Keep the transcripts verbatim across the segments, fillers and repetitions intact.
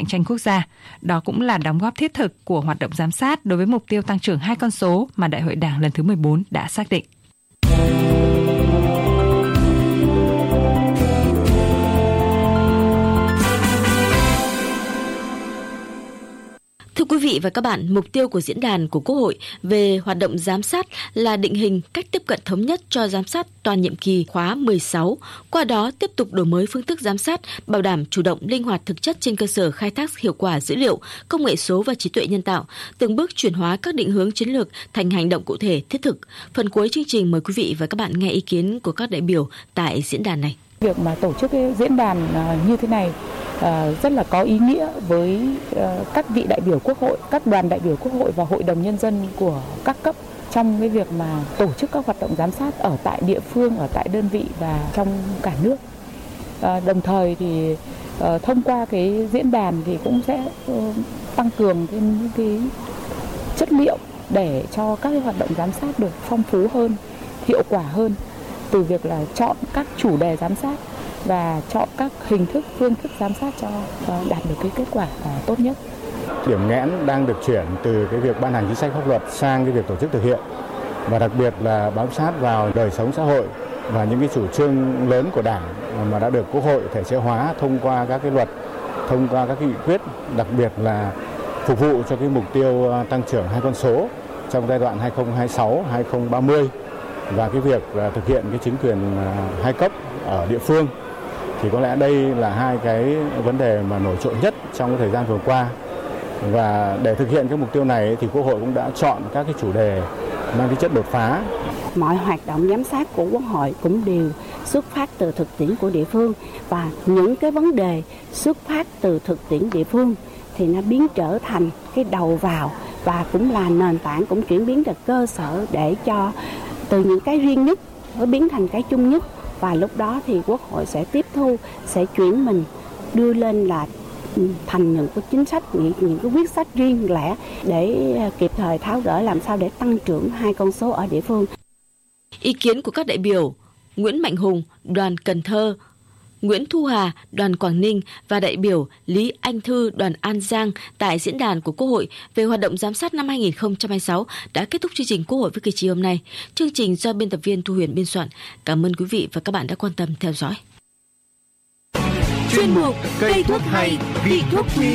cạnh tranh quốc gia. Đó cũng là đóng góp thiết thực của hoạt động giám sát đối với mục tiêu tăng trưởng hai con số mà Đại hội Đảng lần thứ mười bốn đã xác định. Thưa quý vị và các bạn, mục tiêu của diễn đàn của Quốc hội về hoạt động giám sát là định hình cách tiếp cận thống nhất cho giám sát toàn nhiệm kỳ khóa mười sáu, qua đó tiếp tục đổi mới phương thức giám sát, bảo đảm chủ động, linh hoạt, thực chất trên cơ sở khai thác hiệu quả dữ liệu, công nghệ số và trí tuệ nhân tạo, từng bước chuyển hóa các định hướng chiến lược thành hành động cụ thể, thiết thực. Phần cuối chương trình mời quý vị và các bạn nghe ý kiến của các đại biểu tại diễn đàn này. Việc mà tổ chức cái diễn đàn như thế này rất là có ý nghĩa với các vị đại biểu Quốc hội, các đoàn đại biểu Quốc hội và Hội đồng Nhân dân của các cấp trong cái việc mà tổ chức các hoạt động giám sát ở tại địa phương, ở tại đơn vị và trong cả nước. Đồng thời thì thông qua cái diễn đàn thì cũng sẽ tăng cường thêm những cái chất liệu để cho các cái hoạt động giám sát được phong phú hơn, hiệu quả hơn, từ việc là chọn các chủ đề giám sát và chọn các hình thức, phương thức giám sát cho đạt được cái kết quả tốt nhất. Điểm nghẽn đang được chuyển từ cái việc ban hành chính sách pháp luật sang cái việc tổ chức thực hiện, và đặc biệt là bám sát vào đời sống xã hội và những cái chủ trương lớn của Đảng mà đã được Quốc hội thể chế hóa thông qua các cái luật, thông qua các cái nghị quyết, đặc biệt là phục vụ cho cái mục tiêu tăng trưởng hai con số trong giai đoạn hai nghìn không trăm hai mươi sáu đến hai nghìn không trăm ba mươi, và cái việc thực hiện cái chính quyền hai cấp ở địa phương. Thì có lẽ đây là hai cái vấn đề mà nổi trội nhất trong cái thời gian vừa qua. Và để thực hiện cái mục tiêu này thì Quốc hội cũng đã chọn các cái chủ đề mang tính chất đột phá. Mọi hoạt động giám sát của Quốc hội cũng đều xuất phát từ thực tiễn của địa phương, và những cái vấn đề xuất phát từ thực tiễn địa phương thì nó biến trở thành cái đầu vào và cũng là nền tảng, cũng chuyển biến được cơ sở để cho từ những cái riêng nhất nó biến thành cái chung nhất. Và lúc đó thì Quốc hội sẽ tiếp thu, sẽ chuyển mình đưa lên là thành những cái chính sách, những, những cái quyết sách riêng lẻ để kịp thời tháo gỡ làm sao để tăng trưởng hai con số ở địa phương. Ý kiến của các đại biểu Nguyễn Mạnh Hùng, đoàn Cần Thơ, Nguyễn Thu Hà, đoàn Quảng Ninh và đại biểu Lý Anh Thư, đoàn An Giang tại diễn đàn của Quốc hội về hoạt động giám sát năm hai nghìn không trăm hai mươi sáu đã kết thúc chương trình Quốc hội với cử tri hôm nay. Chương trình do biên tập viên Thu Huyền biên soạn. Cảm ơn quý vị và các bạn đã quan tâm theo dõi. Chuyên mục Cây thuốc hay, vị thuốc quý.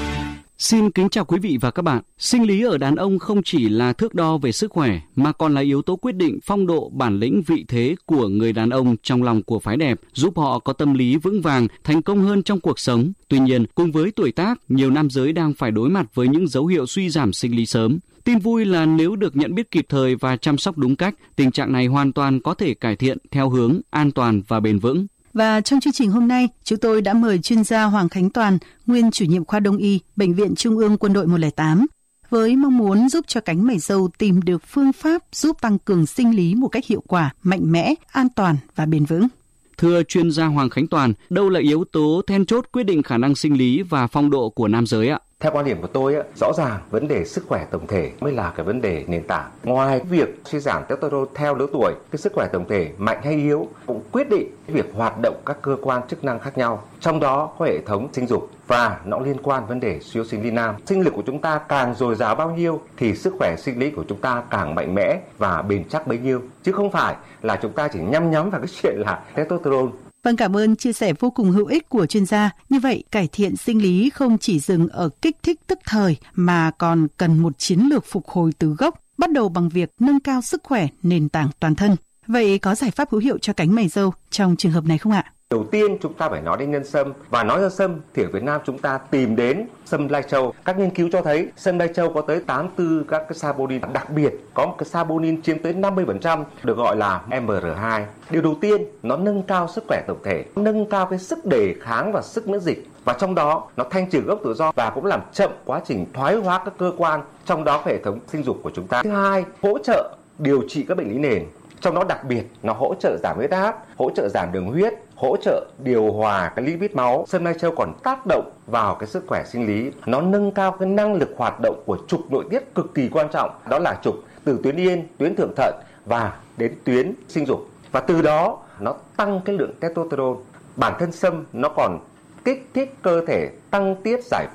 Xin kính chào quý vị và các bạn. Sinh lý ở đàn ông không chỉ là thước đo về sức khỏe mà còn là yếu tố quyết định phong độ, bản lĩnh, vị thế của người đàn ông trong lòng của phái đẹp, giúp họ có tâm lý vững vàng, thành công hơn trong cuộc sống. Tuy nhiên, cùng với tuổi tác, nhiều nam giới đang phải đối mặt với những dấu hiệu suy giảm sinh lý sớm. Tin vui là nếu được nhận biết kịp thời và chăm sóc đúng cách, tình trạng này hoàn toàn có thể cải thiện theo hướng an toàn và bền vững. Và trong chương trình hôm nay, chúng tôi đã mời chuyên gia Hoàng Khánh Toàn, nguyên chủ nhiệm khoa Đông y, Bệnh viện Trung ương Quân đội một không tám, với mong muốn giúp cho cánh mày râu tìm được phương pháp giúp tăng cường sinh lý một cách hiệu quả, mạnh mẽ, an toàn và bền vững. Thưa chuyên gia Hoàng Khánh Toàn, đâu là yếu tố then chốt quyết định khả năng sinh lý và phong độ của nam giới ạ? Theo quan điểm của tôi, rõ ràng vấn đề sức khỏe tổng thể mới là cái vấn đề nền tảng. Ngoài việc suy giảm testosterone theo lứa tuổi, cái sức khỏe tổng thể mạnh hay yếu cũng quyết định việc hoạt động các cơ quan chức năng khác nhau. Trong đó có hệ thống sinh dục và nó liên quan vấn đề suy yếu sinh lý nam. Sinh lực của chúng ta càng dồi dào bao nhiêu thì sức khỏe sinh lý của chúng ta càng mạnh mẽ và bền chắc bấy nhiêu. Chứ không phải là chúng ta chỉ nhắm nhắm vào cái chuyện là testosterone. Vâng, cảm ơn chia sẻ vô cùng hữu ích của chuyên gia. Như vậy, cải thiện sinh lý không chỉ dừng ở kích thích tức thời mà còn cần một chiến lược phục hồi từ gốc, bắt đầu bằng việc nâng cao sức khỏe nền tảng toàn thân. Vậy có giải pháp hữu hiệu cho cánh mày râu trong trường hợp này không ạ? Đầu tiên chúng ta phải nói đến nhân sâm, và nói đến sâm thì ở Việt Nam chúng ta tìm đến sâm lai châu. Các nghiên cứu cho thấy sâm lai châu có tới tám mươi tư các cái saponin, đặc biệt có một cái saponin chiếm tới năm mươi phần trăm được gọi là em rờ hai. Điều đầu tiên, nó nâng cao sức khỏe tổng thể, nâng cao cái sức đề kháng và sức miễn dịch, và trong đó nó thanh trừ gốc tự do và cũng làm chậm quá trình thoái hóa các cơ quan, trong đó hệ thống sinh dục của chúng ta. Thứ hai, hỗ trợ điều trị các bệnh lý nền. Trong đó đặc biệt nó hỗ trợ giảm huyết áp, hỗ trợ giảm đường huyết, hỗ trợ điều hòa cái lipid máu. Sâm lai châu còn tác động vào cái sức khỏe sinh lý, nó nâng cao cái năng lực hoạt động của trục nội tiết cực kỳ quan trọng, đó là trục từ tuyến yên, tuyến thượng thận và đến tuyến sinh dục. Và từ đó nó tăng cái lượng testosterone. Bản thân sâm nó còn kích thích cơ thể tăng tiết giải